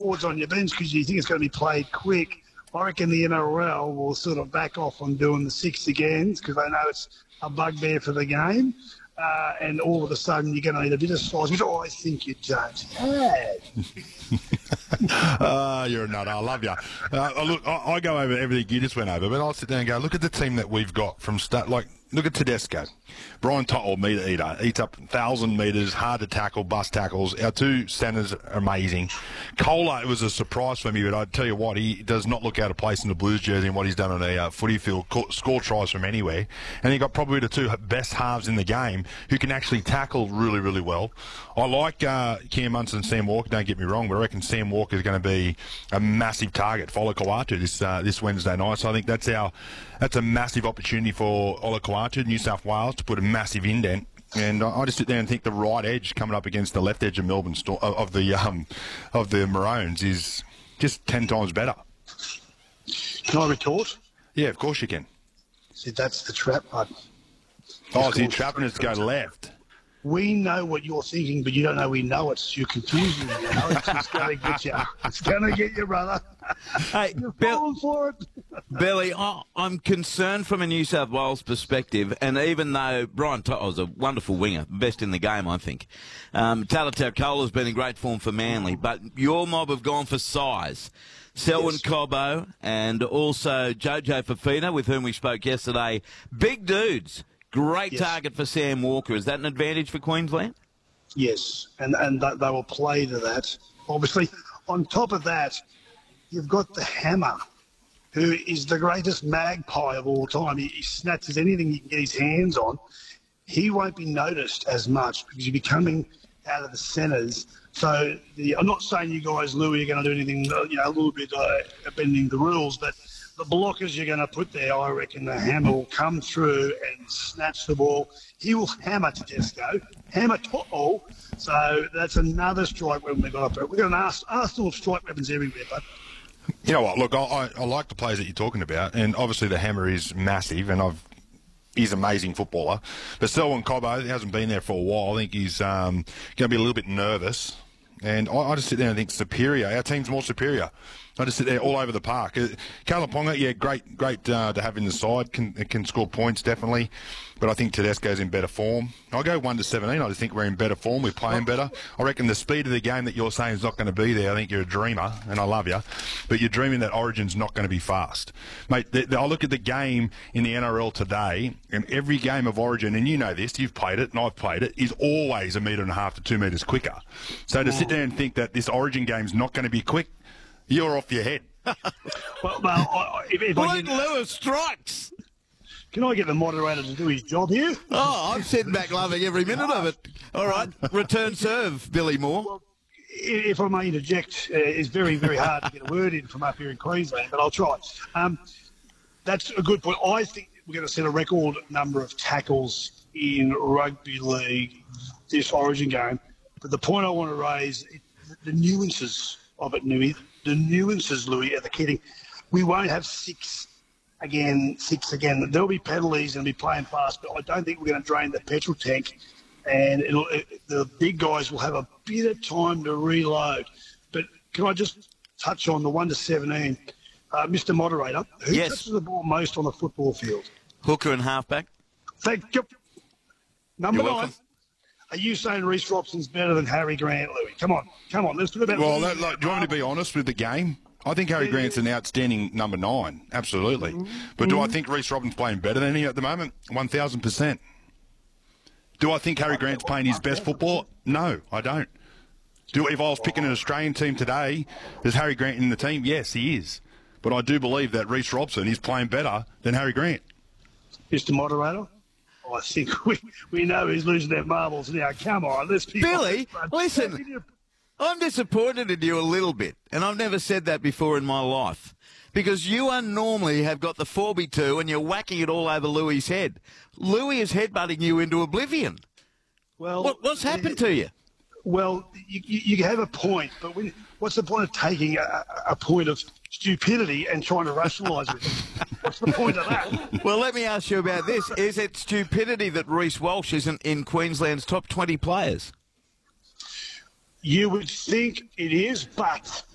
forwards on your bench because you think it's going to be played quick. I reckon the NRL will sort of back off on doing the 6 agains because they know it's a bugbear for the game. And all of a sudden you're going to need a bit of size, which I think you don't have. You're a nut. I love you. Look, I go over everything you just went over, but I'll sit down and go, look at the team that we've got from start. Like, look at Tedesco. Brian Tottle, metre eater, eats up 1,000 metres, hard to tackle, bust tackles. Our two centres are amazing. Kohler, it was a surprise for me, but I'd tell you what, he does not look out of place in the Blues jersey and what he's done on a footy field, score tries from anywhere. And he got probably the two best halves in the game who can actually tackle really, really well. I like Cam Munson and Sam Walker, don't get me wrong, but I reckon Sam Walker is going to be a massive target for Olakau'atu this Wednesday night. So I think that's a massive opportunity for Olakau'atu, New South Wales, to put a massive indent. And I just sit there and think the right edge coming up against the left edge of Melbourne of the Maroons is just 10 times better. Can I retort? Yeah, of course you can. See, that's the trap, bud. Oh, so you're trapping us to go left. We know what you're thinking, but you don't know we know it. So you're confusing me. You know? It's just going to get you. It's going to get you, brother. Hey, you're falling for it. Billy, I'm concerned from a New South Wales perspective, and even though Brian Tottle's a wonderful winger, best in the game, I think, Talatau Kohler's been in great form for Manly, but your mob have gone for size. Selwyn Cobbo and also Jojo Fafita, with whom we spoke yesterday. Big dudes. Great target for Sam Walker. Is that an advantage for Queensland? Yes, and they will play to that. Obviously, on top of that, you've got the Hammer, who is the greatest magpie of all time. He snatches anything he can get his hands on. He won't be noticed as much because you'll be coming out of the centres. So I'm not saying you guys, Louis, are going to do anything, a little bit bending the rules, but the blockers you're going to put there, I reckon the Hammer will come through and snatch the ball. He will hammer Tedesco, hammer To'o. So that's another strike weapon we've got up there. We've got an arsenal of strike weapons everywhere, but you know what? Look, I like the players that you're talking about, and obviously the Hammer is massive, and he's an amazing footballer. But Selwyn Cobbo, he hasn't been there for a while. I think he's going to be a little bit nervous. And I just sit there and think superior. Our team's more superior. I just sit there all over the park. Kalaponga, yeah, great to have in the side. Can score points, definitely. But I think Tedesco's in better form. I'll go 1-17. I just think we're in better form. We're playing better. I reckon the speed of the game that you're saying is not going to be there. I think you're a dreamer, and I love you. But you're dreaming that Origin's not going to be fast. Mate, I look at the game in the NRL today, and every game of Origin, and you know this, you've played it, and I've played it, is always 1.5 metres to 2 metres quicker. So to sit there and think that this Origin game's not going to be quick, you're off your head. if Lewis strikes. Can I get the moderator to do his job here? Oh, I'm sitting back loving every minute of it. All right, return serve, Billy Moore. Well, if I may interject, it's very, very hard to get a word in from up here in Queensland, but I'll try. That's a good point. I think we're going to set a record number of tackles in rugby league this Origin game. But the point I want to raise, the nuances of it, Louis, are the key thing. We won't have six again. There'll be penalties and be playing fast, but I don't think we're going to drain the petrol tank, and the big guys will have a bit of time to reload. But can I just touch on the 1-17, Mr. Moderator? Who touches the ball most on the football field? Hooker and halfback. Thank you. Number You're 9. welcome. Are you saying Reece Robson's better than Harry Grant, Louis? Come on. Let's talk about. Well, do you want me to be honest with the game? I think Harry Grant's an outstanding number 9, absolutely. But do I think Reece Robson's playing better than him at the moment? 1,000%. Do I think Harry Grant's playing his best football? No, I don't. If I was picking an Australian team today, is Harry Grant in the team? Yes, he is. But I do believe that Reece Robson is playing better than Harry Grant. Mr. Moderator? I think we know he's losing their marbles now. Come on, let's be Billy, honest. listen, I'm disappointed in you a little bit, and I've never said that before in my life, because you normally have got the 4x2 and you're whacking it all over Louis' head. Louis is headbutting you into oblivion. Well, what's happened to you? Well, you have a point, but what's the point of taking a point of stupidity and trying to rationalise it? What's the point of that? Well, let me ask you about this. Is it stupidity that Reece Walsh isn't in Queensland's top 20 players? You would think it is, but